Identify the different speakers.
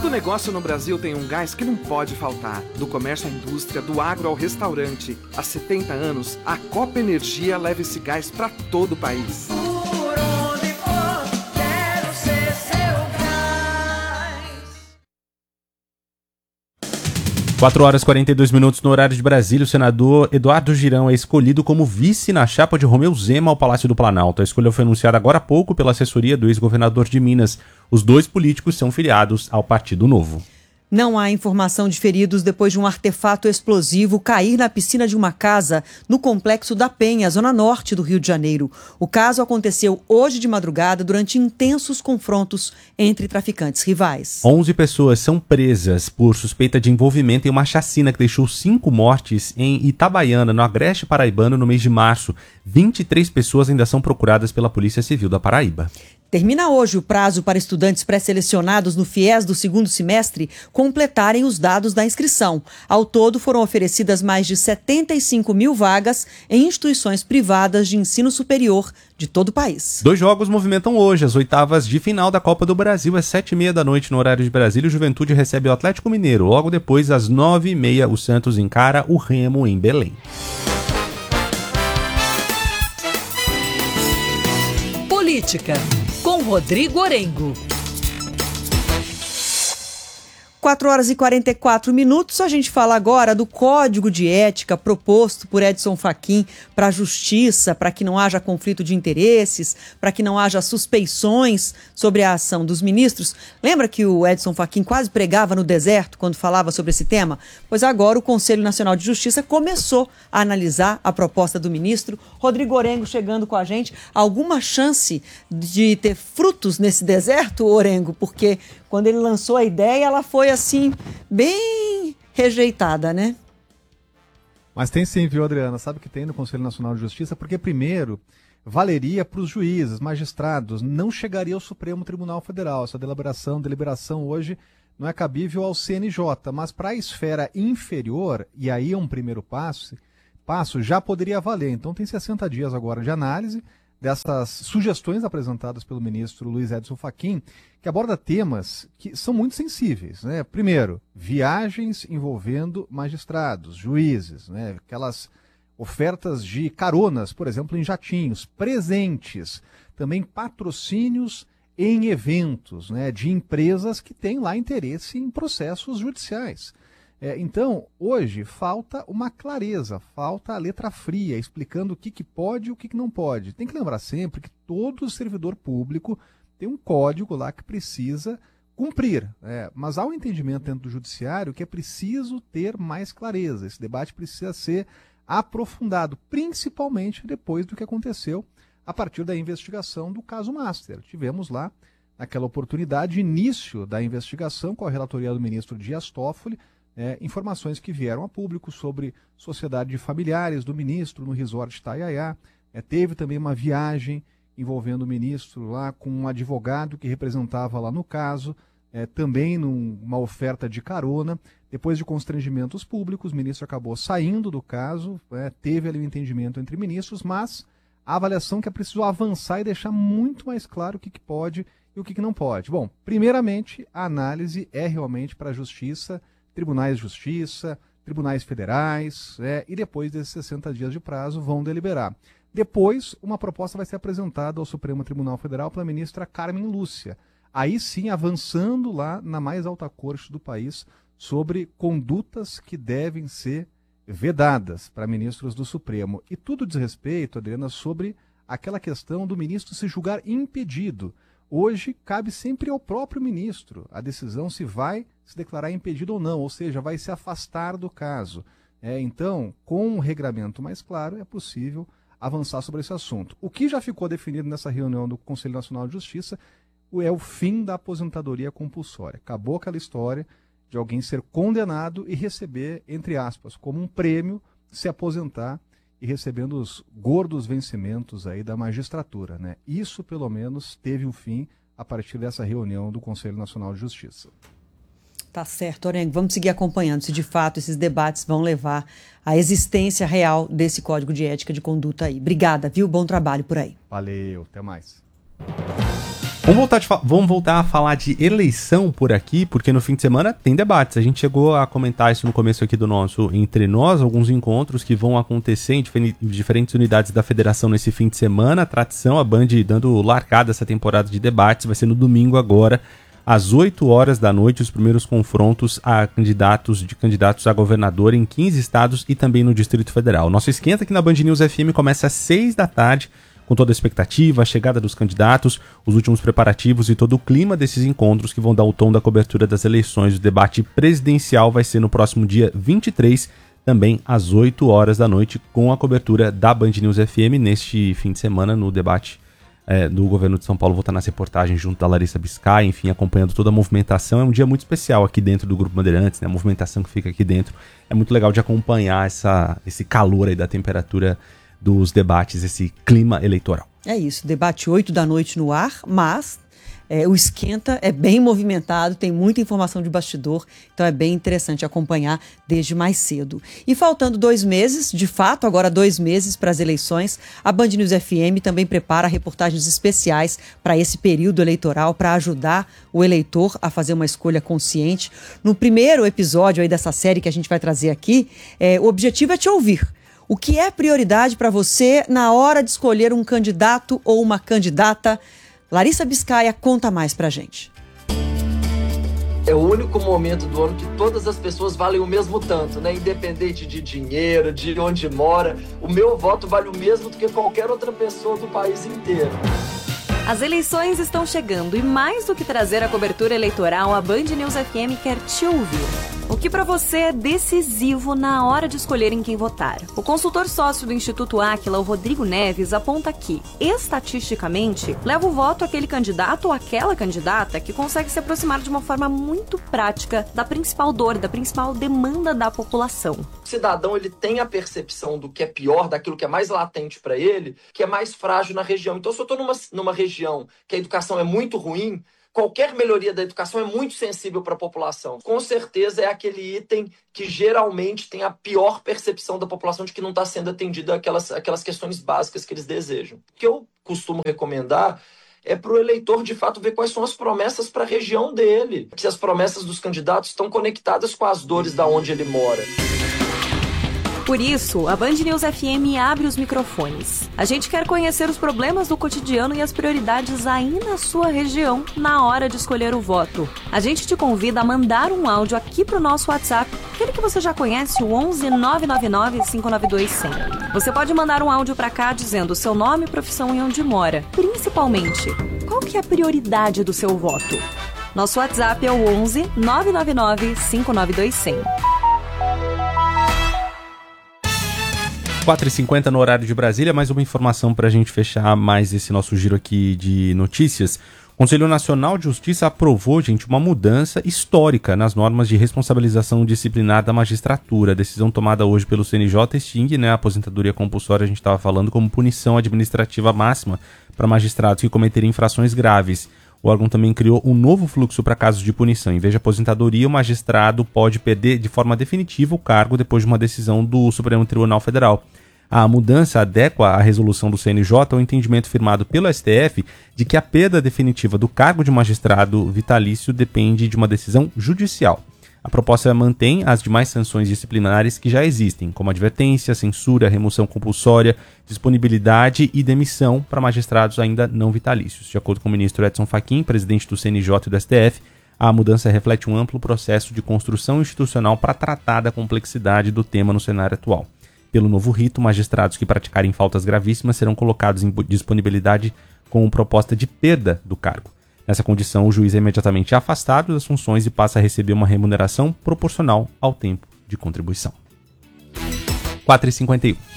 Speaker 1: Todo negócio no Brasil tem um gás que não pode faltar. Do comércio à indústria, do agro ao restaurante. Há 70 anos, a Copa Energia leva esse gás para todo o país.
Speaker 2: Por onde for, quero ser seu gás.
Speaker 3: 4h42 no horário de Brasília. O senador Eduardo Girão é escolhido como vice na chapa de Romeu Zema ao Palácio do Planalto. A escolha foi anunciada agora há pouco pela assessoria do ex-governador de Minas. Os dois políticos são filiados ao Partido Novo.
Speaker 4: Não há informação de feridos depois de um artefato explosivo cair na piscina de uma casa no Complexo da Penha, zona norte do Rio de Janeiro. O caso aconteceu hoje de madrugada durante intensos confrontos entre traficantes rivais.
Speaker 3: 11 pessoas são presas por suspeita de envolvimento em uma chacina que deixou 5 mortes em Itabaiana, no Agreste Paraibano, no mês de março. 23 pessoas ainda são procuradas pela Polícia Civil da Paraíba.
Speaker 4: Termina hoje o prazo para estudantes pré-selecionados no FIES do segundo semestre completarem os dados da inscrição. Ao todo, foram oferecidas mais de 75 mil vagas em instituições privadas de ensino superior de todo o país.
Speaker 3: 2 jogos movimentam hoje as oitavas de final da Copa do Brasil. Às 7h30 no horário de Brasília, o Juventude recebe o Atlético Mineiro. Logo depois, às 9h30, o Santos encara o Remo em Belém.
Speaker 5: Política, com Rodrigo Orengo.
Speaker 4: 4h44. A gente fala agora do Código de Ética proposto por Edson Fachin para a Justiça, para que não haja conflito de interesses, para que não haja suspeições sobre a ação dos ministros. Lembra que o Edson Fachin quase pregava no deserto quando falava sobre esse tema? Pois agora o Conselho Nacional de Justiça começou a analisar a proposta do ministro. Rodrigo Orengo chegando com a gente. Alguma chance de ter frutos nesse deserto, Orengo? Porque quando ele lançou a ideia, ela foi assim, bem rejeitada, né?
Speaker 6: Mas tem sim, viu, Adriana? Sabe que tem no Conselho Nacional de Justiça? Porque, primeiro, valeria para os juízes, magistrados, não chegaria ao Supremo Tribunal Federal. Essa deliberação hoje não é cabível ao CNJ, mas para a esfera inferior, e aí é um primeiro passo, já poderia valer. Então tem 60 dias agora de análise dessas sugestões apresentadas pelo ministro Luiz Edson Fachin, que aborda temas que são muito sensíveis, né? Primeiro, viagens envolvendo magistrados, juízes, né? Aquelas ofertas de caronas, por exemplo, em jatinhos, presentes, também patrocínios em eventos, né? De empresas que têm lá interesse em processos judiciais. Então, hoje, falta uma clareza, falta a letra fria, explicando o que pode e o que não pode. Tem que lembrar sempre que todo servidor público tem um código lá que precisa cumprir. Mas há um entendimento dentro do judiciário que é preciso ter mais clareza. Esse debate precisa ser aprofundado, principalmente depois do que aconteceu a partir da investigação do caso Master. Tivemos lá, naquela oportunidade, início da investigação com a relatoria do ministro Dias Toffoli, informações que vieram a público sobre sociedade de familiares do ministro no resort Itaiaia. Teve também uma viagem envolvendo o ministro lá com um advogado que representava lá no caso, também numa oferta de carona. Depois de constrangimentos públicos, o ministro acabou saindo do caso, teve ali um entendimento entre ministros, mas a avaliação que é preciso avançar e deixar muito mais claro o que pode e o que não pode. Bom, primeiramente, a análise é realmente para a Justiça, tribunais de justiça, tribunais federais, e depois desses 60 dias de prazo vão deliberar. Depois, uma proposta vai ser apresentada ao Supremo Tribunal Federal pela ministra Carmen Lúcia. Aí sim, avançando lá na mais alta corte do país sobre condutas que devem ser vedadas para ministros do Supremo. E tudo diz respeito, Adriana, sobre aquela questão do ministro se julgar impedido. Hoje, cabe sempre ao próprio ministro a decisão se vai se declarar impedido ou não, ou seja, vai se afastar do caso. Então, com um regramento mais claro, é possível avançar sobre esse assunto. O que já ficou definido nessa reunião do Conselho Nacional de Justiça é o fim da aposentadoria compulsória. Acabou aquela história de alguém ser condenado e receber, entre aspas, como um prêmio, se aposentar e recebendo os gordos vencimentos aí da magistratura, né? Isso, pelo menos, teve um fim a partir dessa reunião do Conselho Nacional de Justiça.
Speaker 4: Tá certo, Orengo. Vamos seguir acompanhando se de fato esses debates vão levar à existência real desse Código de Ética de Conduta aí. Obrigada, viu? Bom trabalho por aí.
Speaker 6: Valeu, até mais.
Speaker 3: Vamos voltar a falar de eleição por aqui, porque no fim de semana tem debates. A gente chegou a comentar isso no começo aqui do nosso Entre Nós, alguns encontros que vão acontecer em diferentes unidades da federação nesse fim de semana. A tradição, a Band dando largada essa temporada de debates, vai ser no domingo agora, às 8 horas da noite, os primeiros confrontos a candidatos a governador em 15 estados e também no Distrito Federal. Nosso esquenta aqui na Band News FM começa às 6 da tarde, com toda a expectativa, a chegada dos candidatos, os últimos preparativos e todo o clima desses encontros que vão dar o tom da cobertura das eleições. O debate presidencial vai ser no próximo dia 23, também às 8 horas da noite, com a cobertura da Band News FM neste fim de semana, no debate do governo de São Paulo. Vou estar nas reportagens junto da Larissa Biscay, enfim, acompanhando toda a movimentação. É um dia muito especial aqui dentro do Grupo Bandeirantes, né? A movimentação que fica aqui dentro. É muito legal de acompanhar esse calor aí da temperatura dos debates, esse clima eleitoral.
Speaker 4: É isso, debate 8 da noite no ar, mas o esquenta é bem movimentado, tem muita informação de bastidor, então é bem interessante acompanhar desde mais cedo. E faltando 2 meses, de fato, agora 2 meses para as eleições, a Band News FM também prepara reportagens especiais para esse período eleitoral, para ajudar o eleitor a fazer uma escolha consciente. No primeiro episódio aí dessa série que a gente vai trazer aqui, o objetivo é te ouvir. O que é prioridade para você na hora de escolher um candidato ou uma candidata? Larissa Biscay conta mais pra gente.
Speaker 7: É o único momento do ano que todas as pessoas valem o mesmo tanto, né? Independente de dinheiro, de onde mora. O meu voto vale o mesmo do que qualquer outra pessoa do país inteiro.
Speaker 8: As eleições estão chegando e mais do que trazer a cobertura eleitoral, a Band News FM quer te ouvir. O que para você é decisivo na hora de escolher em quem votar? O consultor sócio do Instituto Áquila, o Rodrigo Neves, aponta que, estatisticamente, leva o voto aquele candidato ou aquela candidata que consegue se aproximar de uma forma muito prática da principal dor, da principal demanda da população.
Speaker 7: O cidadão, ele tem a percepção do que é pior, daquilo que é mais latente para ele, que é mais frágil na região. Então, se eu estou numa região que a educação é muito ruim, qualquer melhoria da educação é muito sensível para a população. Com certeza é aquele item que geralmente tem a pior percepção da população de que não está sendo atendida aquelas questões básicas que eles desejam. O que eu costumo recomendar é para o eleitor, de fato, ver quais são as promessas para a região dele. Se as promessas dos candidatos estão conectadas com as dores da onde ele mora.
Speaker 8: Por isso, a Band News FM abre os microfones. A gente quer conhecer os problemas do cotidiano e as prioridades aí na sua região na hora de escolher o voto. A gente te convida a mandar um áudio aqui pro nosso WhatsApp, aquele que você já conhece, o 11 999 592 100. Você pode mandar um áudio para cá dizendo o seu nome, profissão e onde mora. Principalmente, qual que é a prioridade do seu voto? Nosso WhatsApp é o 11 999 592 100.
Speaker 3: 4h50 no horário de Brasília, mais uma informação para a gente fechar mais esse nosso giro aqui de notícias. O Conselho Nacional de Justiça aprovou, gente, uma mudança histórica nas normas de responsabilização disciplinar da magistratura. A decisão tomada hoje pelo CNJ extingue, né, a aposentadoria compulsória, a gente estava falando, como punição administrativa máxima para magistrados que cometerem infrações graves. O órgão também criou um novo fluxo para casos de punição. Em vez de aposentadoria, o magistrado pode perder de forma definitiva o cargo depois de uma decisão do Supremo Tribunal Federal. A mudança adequa a resolução do CNJ ao entendimento firmado pelo STF de que a perda definitiva do cargo de magistrado vitalício depende de uma decisão judicial. A proposta mantém as demais sanções disciplinares que já existem, como advertência, censura, remoção compulsória, disponibilidade e demissão para magistrados ainda não vitalícios. De acordo com o ministro Edson Fachin, presidente do CNJ e do STF, a mudança reflete um amplo processo de construção institucional para tratar da complexidade do tema no cenário atual. Pelo novo rito, magistrados que praticarem faltas gravíssimas serão colocados em disponibilidade com proposta de perda do cargo. Nessa condição, o juiz é imediatamente afastado das funções e passa a receber uma remuneração proporcional ao tempo de contribuição. 4h51.